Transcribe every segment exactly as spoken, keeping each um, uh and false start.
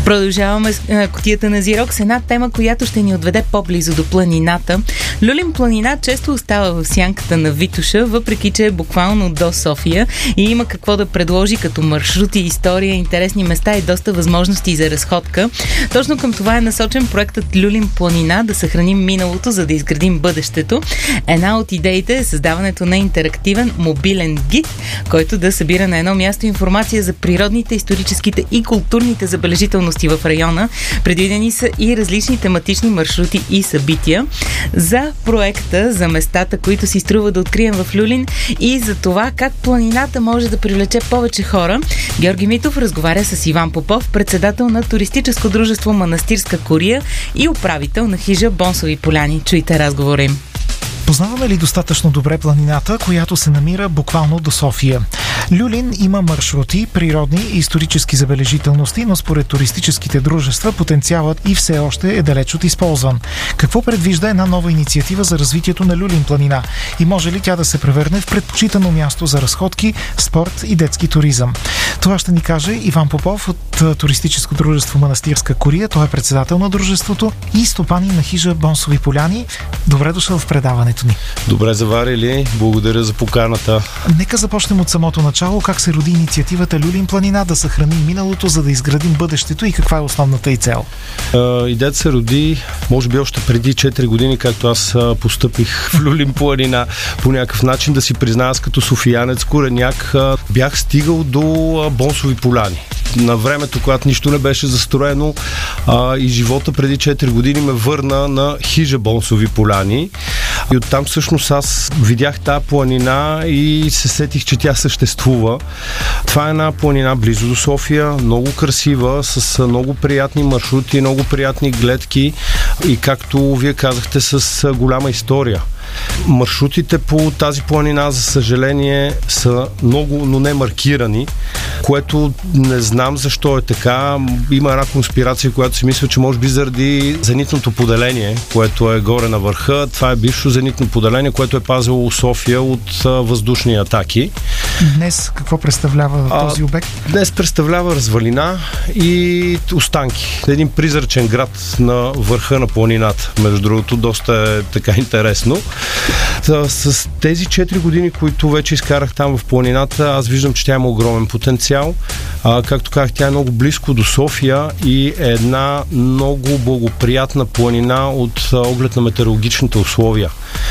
Продължаваме с кутията на Зирок с една тема, която ще ни отведе по-близо до планината. Люлин планина често остава в сянката на Витоша, въпреки че е буквално до София и има какво да предложи като маршрути, история, интересни места и доста възможности за разходка. Точно към това е насочен проектът Люлин планина, да съхраним миналото, за да изградим бъдещето. Една от идеите е създаването на интерактивен мобилен гид, който да събира на едно място информация за природните, историческите и културните забележителности в района. Предвидени са и различни тематични маршрути и събития. За проекта, за местата, които си струва да открием в Люлин и за това как планината може да привлече повече хора, Георги Митов разговаря с Иван Попов, председател на туристическо дружество Манастирска кория и управител на хижа Бонсови поляни. Чуйте разговора им. Познаваме ли достатъчно добре планината, която се намира буквално до София? Люлин има маршрути, природни и исторически забележителности, но според туристическите дружества потенциалът и все още е далеч от използван. Какво предвижда една нова инициатива за развитието на Люлин планина? И може ли тя да се превърне в предпочитано място за разходки, спорт и детски туризъм? Това ще ни каже Иван Попов от туристическо дружество Манастирска кория. Той е председател на дружеството и стопанин на хижа Бонсови поляни. Добре дошъл в предаването ни. Добре заварили, благодаря за поканата. Нека започнем от самото начало. Как се роди инициативата Люлин планина, да съхраним миналото, за да изградим бъдещето и каква е основната й цел? Uh, идеята се роди, може би още преди четири години, както аз uh, постъпих в Люлин планина по някакъв начин, да си призная, аз като софиянец, кореняк, uh, бях стигал до uh, Бонсови поляни. На времето, когато нищо не беше застроено, а, и живота преди четири години ме върна на хижа Бонсови поляни. И оттам всъщност аз видях тази планина и се сетих, че тя съществува. Това е една планина близо до София, много красива, с много приятни маршрути, много приятни гледки и, както вие казахте, с голяма история. Маршрутите по тази планина, за съжаление, са много, но не маркирани, което не знам защо е така. Има една конспирация, която си мисля, че може би заради зенитното поделение, което е горе на върха. Това е бивше зенитно поделение, което е пазило София от а, въздушни атаки. Днес какво представлява а, този обект? Днес представлява развалина и останки. Един призрачен град на върха на планината. Между другото, доста е така интересно. Та, с тези четири години, които вече изкарах там в планината, аз виждам, че тя има огромен потенциал. А, както казах, тя е много близко до София и е една много благоприятна планина от оглед на метеорологичните условия.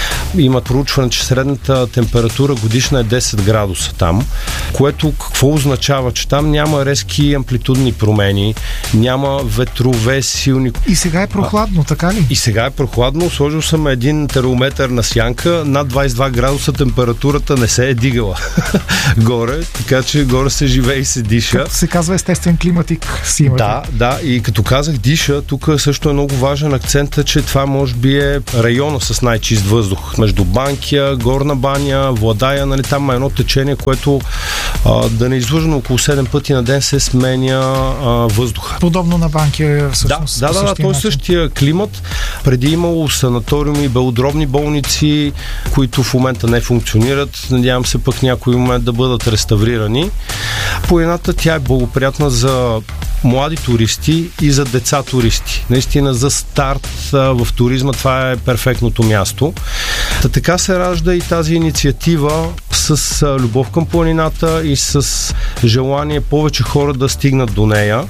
Има проучване, че средната температура годишна е десет градуса там, което какво означава? Че там няма резки амплитудни промени, няма ветрове силни. И сега е прохладно, така ли? И сега е прохладно. Сложил съм един термометър на сянка, над двадесет и два градуса температурата не се е дигала горе, така че горе се живее и се диша. Като се казва естествен климатик си имате. Да, да, и като казах диша, тук също е много важен акцент, че това може би е района с най-чист въздух. Между Банкя, Горна баня, Владая, нали, там е едно течение, което а, да не излъжено около седем пъти на ден се сменя а, въздуха. Подобно на Банкя всъщност. Да, да, да, той е същия климат. Преди имало санаториуми, белодробни болници, които в момента не функционират. Надявам се пък някой момент да бъдат реставрирани. Планината тя е благоприятна за млади туристи и за деца туристи. Наистина за старт а, в туризма това е перфектното място. Та така се ражда и тази инициатива с а, любов към планината и с желание повече хора да стигнат до нея.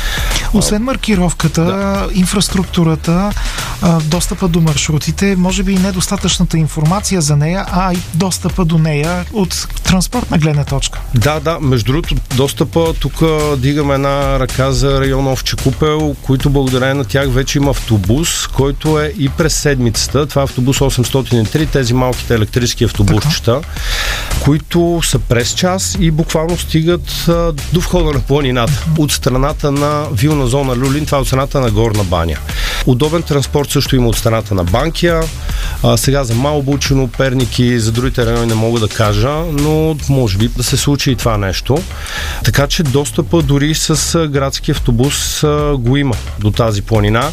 Освен маркировката, да. инфраструктурата, достъпа до маршрутите, може би и недостатъчната информация за нея, а и достъпа до нея от транспортна гледна точка. Да, да, между другото, достъпа, тук дигаме една ръка за район Овча купел, които благодарение на тях вече има автобус, който е и през седмицата. Това е автобус осемстотин и три, тези малките електрически автобусчета, които са през час и буквално стигат а, до входа на планината. От страната на вилна зона Люлин, това е от страната на Горна баня. Удобен транспорт също има от страната на Банкя. А, сега за Малбучино, Перник и за другите райони не мога да кажа, но може би да се случи и това нещо. Така че достъпа дори с градски автобус а, го има до тази планина.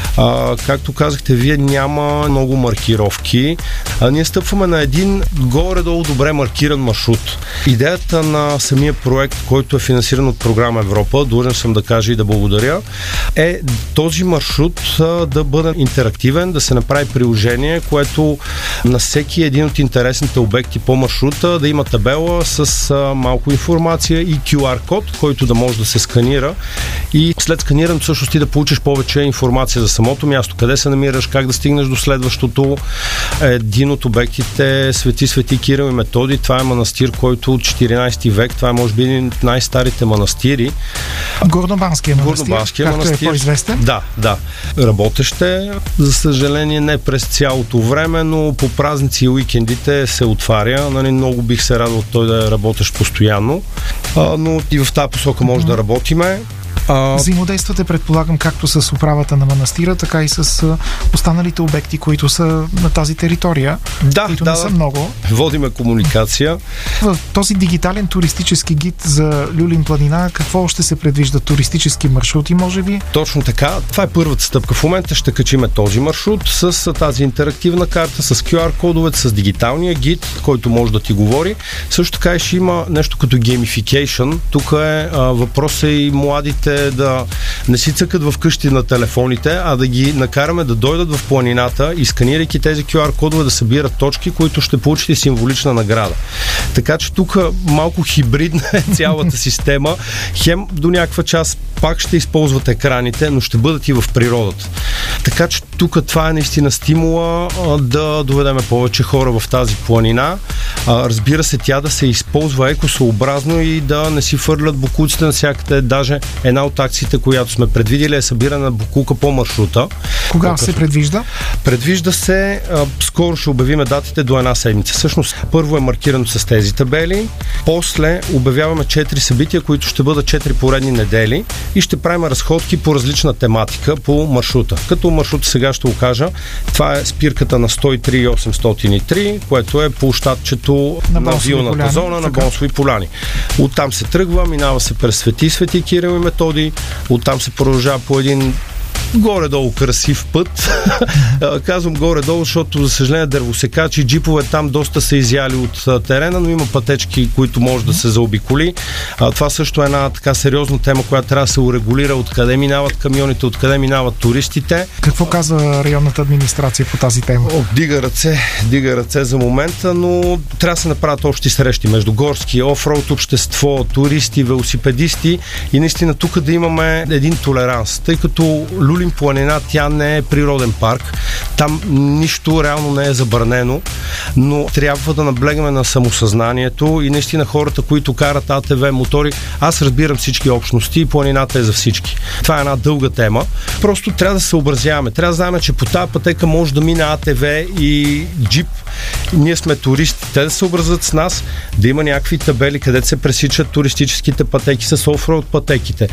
А, както казахте, вие няма много маркировки. А, ние стъпваме на един горе-долу добре маркиран маршрут. Идеята на самия проект, който е финансиран от програма Европа, длъжен съм да кажа и да благодаря, е този маршрут а, да бъде интерактивен, да се направи приложение, което на всеки един от интересните обекти по маршрута да има табела с а, малко информация и кю ар код, който да може да се сканира и след сканирането всъщност ти да получиш повече информация за самото място, къде се намираш, как да стигнеш до следващото. Един от обектите Свети Свети Кирил и Методий, това е манастир, който от четиринайсети век, това е може би един от най-старите манастири. Горнобанския манастир, Горнобанския както манастир, е по-известен. Да, да. Работещ е, за съжаление не през цялото време, но по празници и уикендите се отваря. Нали, много бих се радвал той да е работещ постоянно, а, но и в тази посока може mm-hmm. да работиме. А... Взаимодействате, предполагам, както с управата на манастира, така и с останалите обекти, които са на тази територия, да, които да, не са много. Водиме комуникация. В този дигитален туристически гид за Люлин планина, какво още се предвижда? Туристически маршрути, може би? Точно така. Това е първата стъпка. В момента ще качиме този маршрут с тази интерактивна карта, с кю ар кодовете, с дигиталния гид, който може да ти говори. Също така ще има нещо като gamification. Тук е а, въпросът и младите да не си цъкат в къщи на телефоните, а да ги накараме да дойдат в планината и сканирайки тези кю ар кодове да събират точки, които ще получите символична награда. Така че тук малко хибридна е цялата система. Хем до някаква част пак ще използват екраните, но ще бъдат и в природата. Така че тук това е наистина стимула а, да доведеме повече хора в тази планина. А, разбира се, тя да се използва екосъобразно и да не си фърлят бокуците навсякъде. Даже една от акциите, която сме предвидили, е събиране на бокука по маршрута. Кога Колко се предвижда? Предвижда се, а, скоро ще обявиме датите до една седмица. Всъщност, първо е маркирано с тези табели, после обявяваме четири събития, които ще бъдат четири поредни недели и ще правим разходки по различна тематика по маршрута. Като маршрут сега ще го кажа, това е спирката на сто и три и осемстотин и три, което е площадчето на, на вилната зона на Бонсови поляни. Оттам се тръгва, минава се през Свети Свети Кирил и Методий, оттам се продължава по един горе-долу красив път. Казвам горе-долу, защото за съжаление дървосекачи, джипове там доста са изяли от терена, но има пътечки, които може да се заобиколи. А, това също е една така сериозна тема, която трябва да се урегулира, откъде минават камионите, откъде минават туристите. Какво казва районната администрация по тази тема? О, дига ръце, дига ръце за момента, но трябва да се направят общи срещи между горски, офроуд общество, туристи, велосипедисти и наистина тук да имаме един толеранс, тъй като Люлин планина, тя не е природен парк. Там нищо реално не е забранено, но трябва да наблегаме на самосъзнанието и наистина хората, които карат а те ви мотори, аз разбирам всички общности и планината е за всички. Това е една дълга тема. Просто трябва да се съобразяваме. Трябва да знаем, че по тази пътека може да мине а те ви и джип. Ние сме туристи. Те да се съобразят с нас, да има някакви табели, където се пресичат туристическите пътеки с офроуд пътеките.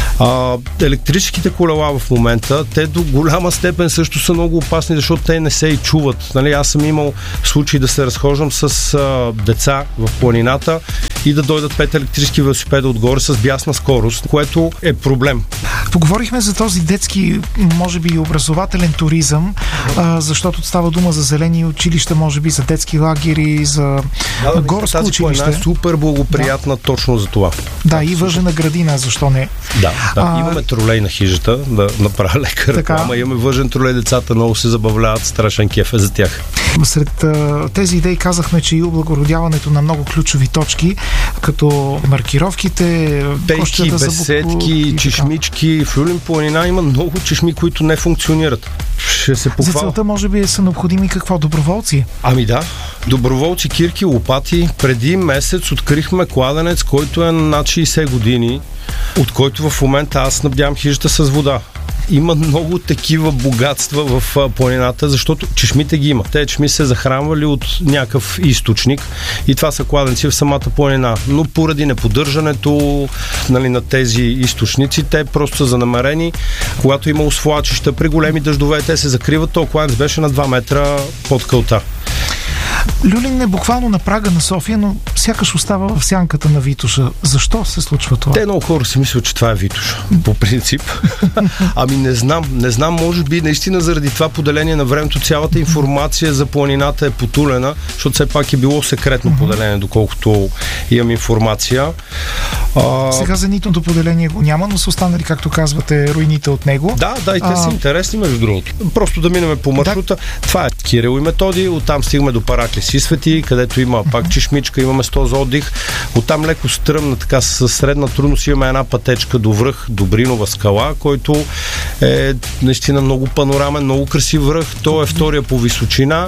А, електрическите колела в момента, те до голяма степен също са много опасни, защото те не се и чуват. Нали, аз съм имал случай да се разхождам с а, деца в планината и да дойдат пет електрически велосипеда отгоре с бясна скорост, което е проблем. Поговорихме за този детски, може би и образователен туризъм, а, защото става дума за зелени училища, може би за детски лагери, за да, горско тази училище. Тази е супер благоприятна да. Точно за това. Да, и въжена градина, защо не? Да, да. А, имаме тролей на хижата, да направя лека реклама. Имаме въжен тролей, децата много се забавляват, страшен кеф е за тях. Сред а, тези идеи казахме, че и облагородяването на много ключови точки, като маркировките, пейки, беседки, чешмички. В Люлин планина има много чешми, които не функционират. Ще се похваля. За целта може би са необходими какво? Доброволци? Ами да. Доброволци, кирки, лопати. Преди месец открихме кладенец, който е над шейсет години, от който в момента аз снабдявам хижата с вода. Има много такива богатства в а, планината, защото чешмите ги има. Те чешми се захранвали от някакъв източник и това са кладенци в самата планина. Но поради неподдържането, нали, на тези източници, те просто са занамерени. Когато има освлачища, при големи дъждове, те се закриват. То кладенец беше на два метра под кълта. Люлин е буквално на прага на София, но сякаш остава в сянката на Витоша. Защо се случва това? Те много хора си мислят, че това е Витоша, по принцип. Ами не знам, не знам, може би наистина заради това поделение на времето цялата информация за планината е потулена, защото все пак е било секретно поделение, доколкото имам информация. А... Сега зенитното поделение го няма, но са останали, както казвате, руините от него. Да, да, и те а... са интересни, между другото. Просто да минем по маршрута. Да. Това е Кирил и Методий, оттам стигаме до Параклис и Свети, където има пак чешмичка, има место за отдих. Оттам леко стръмна, така със средна трудност имаме една пътечка до връх Добринова скала, който е наистина много панорамен, много красив връх. Той е втория по височина,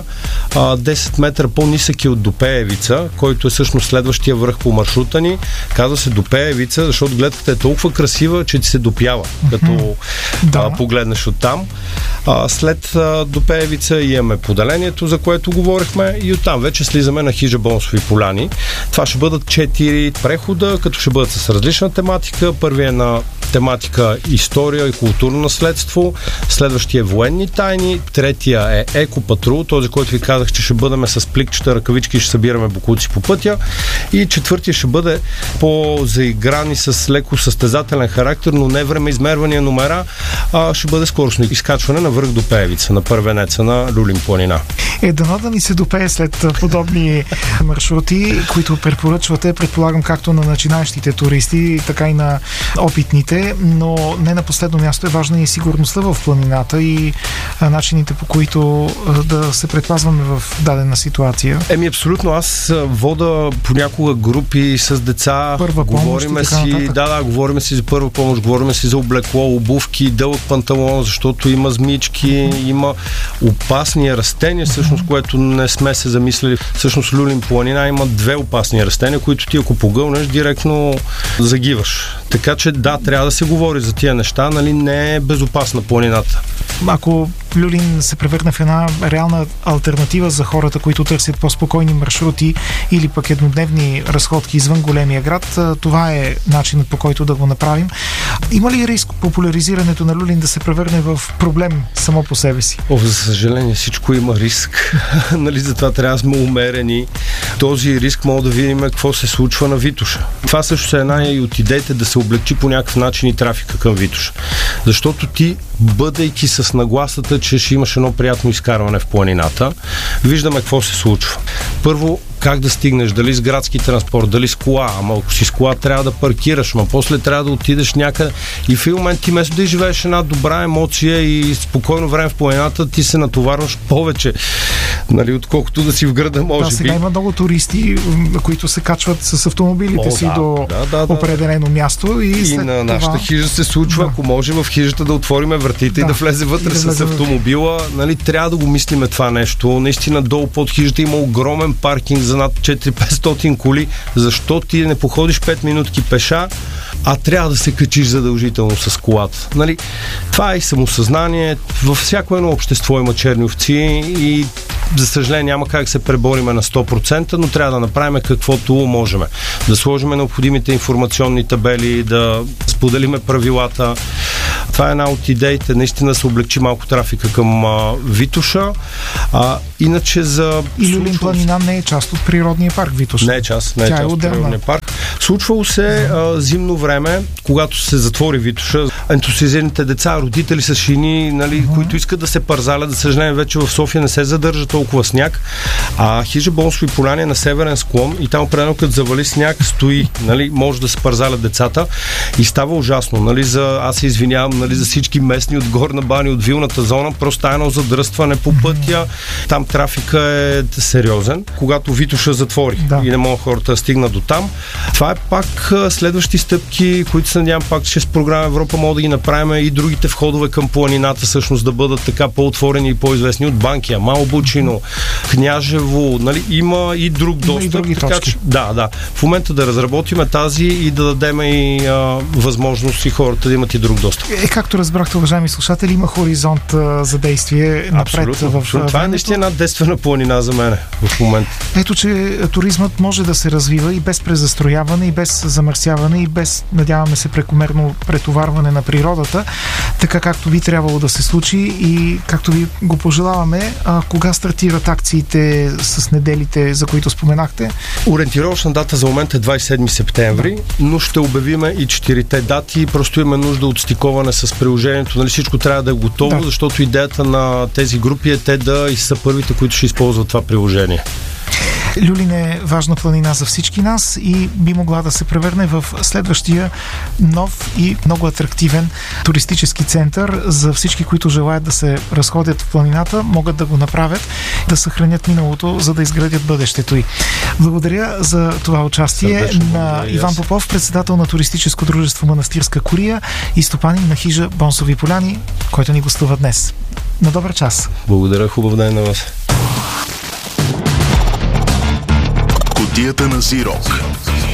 десет метра по-нисък е от Допеевица, който е всъщност следващия връх по маршрута ни. Казва се Допеевица, защото гледката е толкова красива, че ти се допява, като да. а, погледнеш оттам. А, след а, Допеевица имаме поделението, за което говорихме, и оттам вече слизаме на Хижа Бонсови поляни. Това ще бъдат четири прехода, като ще бъдат с различна тематика. Първият е на тематика история и културно наследство, следващия е военни тайни, третия е екопатрул, този, който ви казах, че ще бъдем с пликчета, ръкавички и ще събираме боклуци по пътя, и четвъртия ще бъде по-заиграни с леко състезателен характер, но не време измервания номера, а ще бъде скоростно изкачване на връх Допеевица, на първенеца на Люлин планина. Е, дано да ни се допее след подобни маршрути, които препоръчвате, предполагам, както на начинаещите туристи, така и на опитните, но не на последно място е важна и сигурността в планината и начините, по които да се предпазваме в дадена ситуация. Еми, абсолютно. Аз вода понякога групи с деца. Първа говориме помощ, си, да, да, говориме си за първа помощ, говориме си за облекло, обувки, дълъг панталон, защото има змички, mm-hmm. има опасни растения, всъщност, mm-hmm. което не сме се замислили. Всъщност Люлин планина има две опасни растения, които ти ако погълнеш, директно загиваш. Така че да, трябва да се говори за тия неща, нали, не е безопасна планината. Ако Люлин се превърне в една реална алтернатива за хората, които търсят по-спокойни маршрути или пък еднодневни разходки извън големия град, това е начинът, по който да го направим. Има ли риск популяризирането на Люлин да се превърне в проблем само по себе си? О, за съжаление, всичко има риск. Нали, затова трябва да сме умерени. Този риск мога да видим какво се случва на Витоша. Това също е една и от идеите да се облегчи по някакъв начин и трафика към Витоша. Защото ти, бъдейки с нагласата, че ще имаш едно приятно изкарване в планината, виждаме какво се случва. Първо, как да стигнеш, дали с градски транспорт, дали с кола, ама ако си с кола трябва да паркираш, ама после трябва да отидеш някъде и в един момент ти вместо да изживееш една добра емоция и спокойно време в планината, ти се натоварваш повече, нали, отколкото да си в града, може да, би. Сега има много туристи, които се качват с автомобилите О, си да, до да, да, определено да. място и, и след на нашата това... хижа се случва, да. Ако може в хижата да отвориме вратите да. И да влезе вътре да с автомобила, нали, трябва да го мислиме това нещо. Наистина долу под хижата има огромен паркинг за над четири-петстотин коли. Защо ти не походиш пет минутки пеша, а трябва да се качиш задължително с колата? Нали, това е и самосъзнание. Във всяко едно общество има черни овци и за съжаление няма как се пребориме на сто процента, но трябва да направим каквото можем. Да сложим необходимите информационни табели, да споделиме правилата. Това е една от идеите, наистина се облегчи малко трафика към а, Витоша. А, иначе за... И Люлин планина не е част от природния парк Витоша. Не е част, не е част е от природния парк. Случвало се а, зимно време, когато се затвори Витоша, ентусиазираните деца, родители с шини, нали, uh-huh. които искат да се парзалят. За съжаление, вече в София не се задържа толкова сняг, а Хижа Бонсови поляни е на северен склон и там определено като завали сняг стои, нали, може да се парзалят децата и става ужасно. Нали, за, аз се извинявам, нали, за всички местни от Горна баня, от вилната зона, просто едно задръстване по пътя. Там трафика е сериозен. Когато Витоша затвори да. И не могат хората да стигнат до там. Това е пак следващи стъпки, които се надявам пак, че с програма Европа мога да ги направим и другите входове към планината всъщност да бъдат така по-отворени и по-известни от Банкия, Малбучино, Княжево, нали, има и друг достъп. И други така, че, да, да. В момента да разработиме тази и да дадем и а, възможност и хората да имат и друг достъп. Е, както разбрахте, уважаеми слушатели, има хоризонт а, за действие напред. Абсолютно. В, това е наистина една действена планина за мен в момента. Ето, че туризмът може да се развива и без презастрояване, и без замърсяване, и без, надяваме се, прекомерно претоварване на природата, така както би трябвало да се случи и както ви го пожелаваме. А кога стартират акциите с неделите, за които споменахте? Ориентировъчна дата за момента е двадесет и седми септември, но ще обявиме и четирите дати. Просто има нужда от стиковане с приложението. Нали, всичко трябва да е готово, да. Защото идеята на тези групи е те да и са първите, които ще използват това приложение. Люлин е важна планина за всички нас и би могла да се превърне в следващия нов и много атрактивен туристически център за всички, които желаят да се разходят в планината, могат да го направят, да съхранят миналото, за да изградят бъдещето й. Благодаря за това участие Сърдечно, на Иван Попов, председател на туристическо дружество Манастирска курия и стопанин на хижа Бонсови поляни, който ни гостува днес. На добър час! Благодаря, хубав ден на вас! Кутията на Зирок.